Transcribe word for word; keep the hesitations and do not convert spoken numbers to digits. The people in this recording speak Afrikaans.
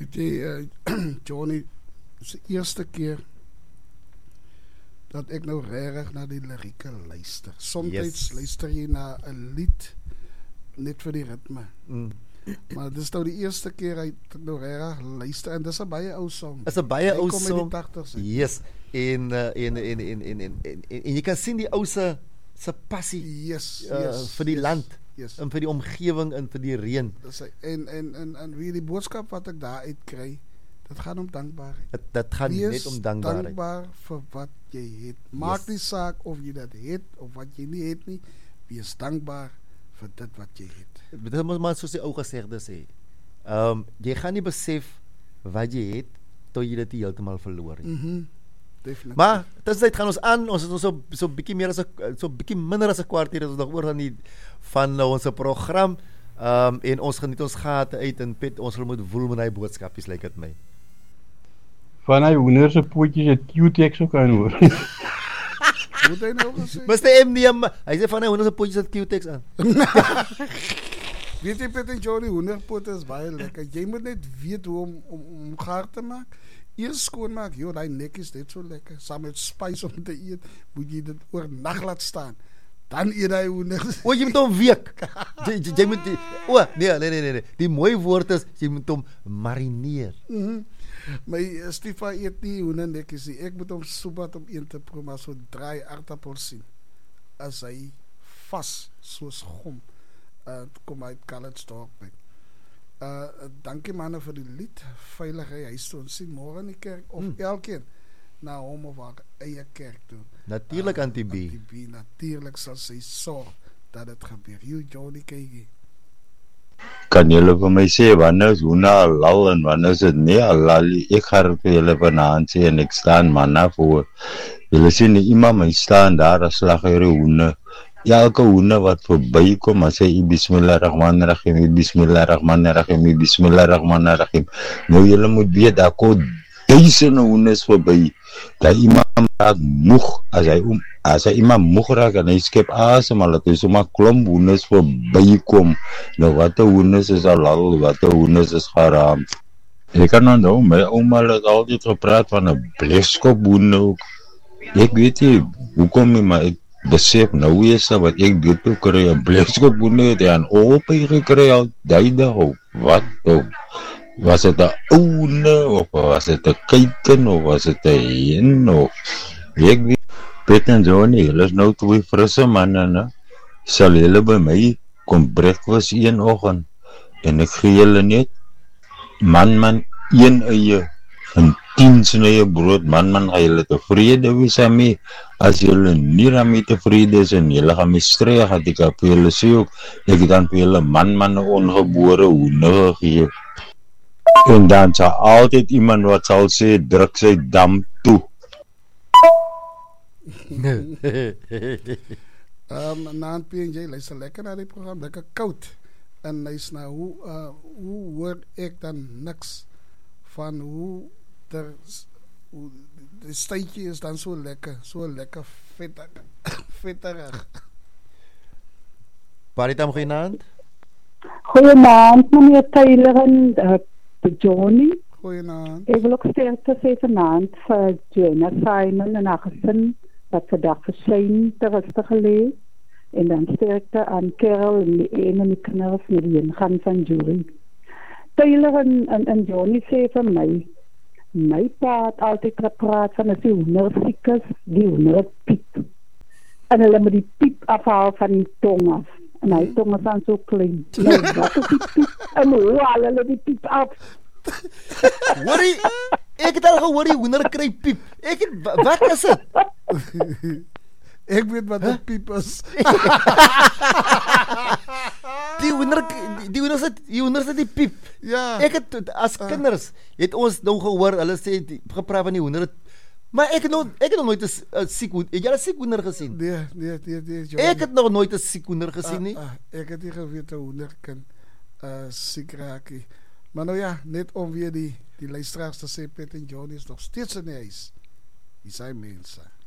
Weet jy, uh, Johnny, is de eerste keer dat ik nou regtig naar die lirieke luister. Soms Yes. luister je naar een lied net voor die ritme. Mm. Maar dit is nou die eerste keer dat ik nou regtig luister en dat is een baie ou song. Is 'n baie Hy ou kom uit die song. tachtigs uit. Yes. En uh, en, en, en, en, en, en, en jy kan sien die ou se se passie Yes, uh, yes. vir die yes, land Yes. en vir die omgewing en vir die reën. Dat is hy. En, en, en, en wie die boodskap wat ik daaruit krijg, dat gaat om dankbaarheid. Dit dit gaan Wees net om dankbaarheid. dankbaar vir wat jy het. Maak Yes. nie saak of jy dit het of wat jy nie het nie. Wees dankbaar vir dit wat jy het. Dit is maar soos die ou gesegde sê. Ehm um, jy gaan nie besef wat jy het tot jy dit heeltemal verloor het. Mhm. Definitief. Maar tussentyd gaan ons aan, ons het ons so so bietjie meer as 'n so bietjie minder as 'n kwartier is ons nog oor aan die van uh, ons program. Ehm um, en ons geniet ons gate uit en Pet, ons wil moet woel met hy boodskapies lyk dit my. Van hy hoender se pootjies het Q-Tex ook aan hoor. Moet hy nou gesê? mister M neem, hy sê van hy honderd se potjies het Q-Tex aan. Weet jy Pet en Johnny, hoenderpote is baie lekker. Jy moet net weet hoe om om, om gaar te maak. Eers skoonmaak, joh, daai nek is net so lekker. Saam met spys om te eet, moet jy dit oor nag laat staan. Dan eet hy hoender. O, jy moet hom week. Jy, jy, jy moet die, o, nee, nee, nee, nee, nee. Die mooi woord is jy moet hom marineer. Mhm. My uh, Stifa eet nie hoendernekkies nie. Ek moet hom soebat om een te proe, maar so draai aardappel sien. As hy vas soos gom. Uh, kom uit Calitzdorp uit. Uh, dankie manne vir die lied. Veiligheid huis toe. Ons sien môre in die kerk of hmm. elkeen na hom of haar eie kerk toe. Natuurlik uh, Auntie B. Auntie B, natuurlik sal sy sorg dat dit gebeur. You Johnny Kegi. Kan julle vir my sê wanneer is hoene halal en wanneer is dit nie halal? Ek gaan vir julle vanaand sê en ek staan manna voor. Julle sien die imam hy staan daar as slag hierdie hoene. Elke hoene wat verby kom, as hy bismillahirrahmanirrahim, bismillahirrahmanirrahim, bismillahirrahmanirrahim. Nou julle moet weet, daar kom duisende hoenes verby. Dat imam raak moeg, as hy, as hy imam moeg raak en hy skep asem, al dat hy sommer klomp hoenes verby kom. Nou wat die hoenes is halal, wat die hoenes is haram. Ek kan nou, my ouma het altyd gepraat van 'n bleskop hoene ook. Ek weet nie, hoekom nie, maar ek besef nou is dat wat ek doet toe kry, 'n bleskop hoene het hy aan oopie gekry al duide op, wat op. Was dit 'n oune, of was dit 'n kuiken, of was dit 'n hen, of ek weet, Pet en Johnny, hulle is nou twee frisse manne, ne? Sal hulle by my kom breakfast een oggend, en ek gee hulle net, man man, een eie, en tien snye brood, man man, ga julle tevrede wees aan my, as julle nie aan my tevrede is, en julle gaan my streeg, had ek op julle sê ook, ek het dan vir julle man man ongebore hoene gegee. En dan sal altyd iemand wat sal sê, druk sy dam toe. um, Naand P en J, luister lekker na die program, lekker koud. En luister nou, hoe, uh, hoe hoor ek dan niks van hoe er, hoe, die stuitjie is dan so lekker, so lekker vettig, vetterig. Paritam goeienaand. Goeienaand meneer Taylor en uh, Johnny. Goeienaand. Ek wil ook sterkte sê vanaand vir Jenna Simon en haar gesin wat vandag verslyn te rustig gelees. En dan sterkte aan Carol en die een en die kinders met die ingang van Julie. Taylor en, en, en Johnny sê vir my, my pa het altyd gepraat van as die hoender siek is, die hoender piep. En hulle moet die piep afhaal van die tong af. En hy tong is dan so klein. Nou, wat is die piep? En hoe haal hulle die piep af? Hoorie, ek het al gehoor die hoender kry piep. Ek het, wat is dit? Ek weet wat die piep is. Die hoender, die hoender sit, die hoender sit die piep. Ja. Ek het, as kinders, het ons nou gehoor, hulle sê, die, gepraat van die hoender, maar ek het nog, ek het nog nooit een siek hoender, het jy al siek hoender gesien? Nee, nee, nee, nee. Ek het nog nooit een siek hoender gesien nie. Uh, uh, ek het nie geweet een hoender kan uh, siek raak nie. Maar nou ja, net om weer die, die luisteraars te sê, Pet en Johnny is nog steeds in die huis. Die zijn mensen.